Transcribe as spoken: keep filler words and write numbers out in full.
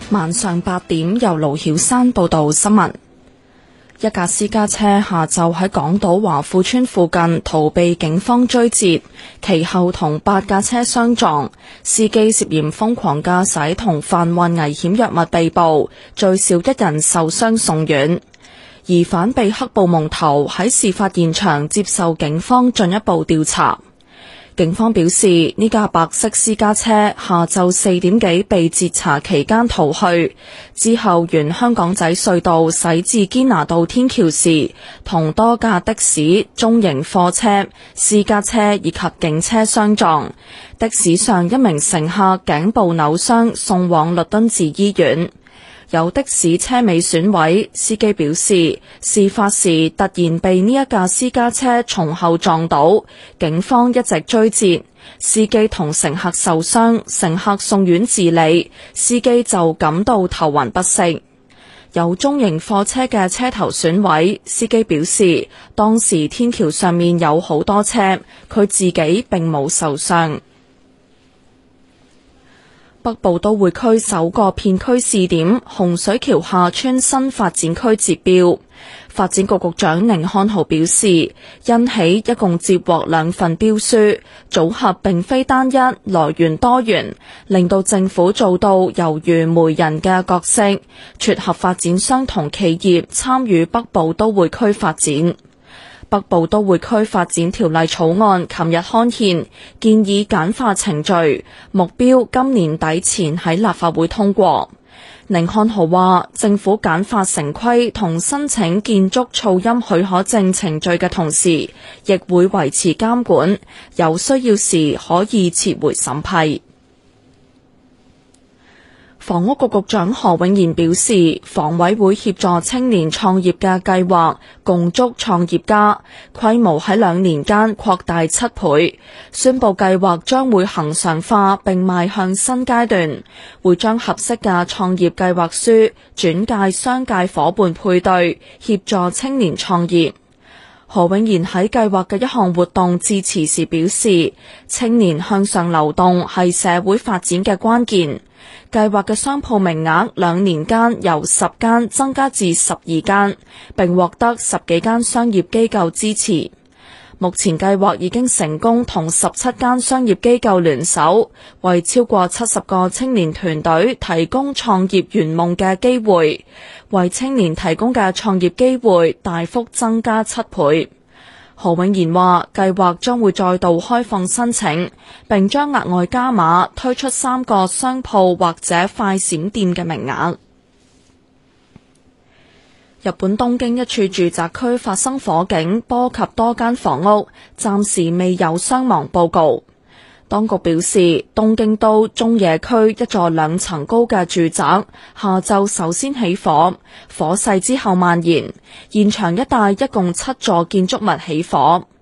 晚上八點，由盧曉山報道新聞。一架私家車下晝喺港島華富村附近逃避警方追截，其後同八架車相撞，司機涉嫌瘋狂駕駛同販運危險藥物被捕，最少一人受傷送院。疑犯被黑布蒙頭，喺事發現場接受警方進一步調查。警方表示，呢架白色私家車下晝四點幾被截查期間逃去，之後沿香港仔隧道駛至堅拿道天橋時，同多架的士、中型貨車、私家車以及警車相撞。的士上一名乘客頸部扭傷，送往律敦治醫院。有的士車尾損毀，司機表示事發時突然被呢一架私家車從後撞到，警方一直追截，司機同乘客受傷，乘客送院治理，司機就感到頭暈不適。有中型貨車嘅車頭損毀，司機表示當時天橋上面有好多車，佢自己並冇受傷。北部都會區首個片區試點洪水橋廈村新發展區截標，發展局局長寧漢豪表示，因起一共接獲兩份標書，組合並非單一，來源多元，令到政府做到猶如媒人嘅角色，撮合發展商同企業參與北部都會區發展。北部都會區發展條例草案琴日刊憲，建議簡化程序，目標今年底前喺立法會通過。寧漢豪話，政府簡化城規同申請建築噪音許可證程序嘅同時，亦會維持監管，有需要時可以撤回審批。房屋局局長何永賢表示，房委會協助青年創業嘅計劃共築創業家，規模喺兩年間擴大七倍，宣布計劃將會恆常化並邁向新階段，會將合適嘅創業計劃書轉介商界夥伴配對，協助青年創業。何永賢喺計劃嘅一項活動致辭時表示，青年向上流動係社會發展嘅關鍵。計劃嘅商鋪名額兩年間由十間增加至十二間，並獲得十幾間商業機構支持。目前計劃已經成功同十七間商業機構聯手，為超過七十個青年團隊提供創業圓夢嘅機會，為青年提供嘅創業機會大幅增加七倍。何永賢話，計劃將會再度開放申請，並將額外加碼推出三個商鋪或者快閃店嘅名額。日本東京一處住宅區發生火警，波及多間房屋，暫時未有傷亡報告。當局表示，東京都中野區一座兩層高嘅住宅下晝首先起火，火勢之後蔓延，現場一帶一共七座建築物起火。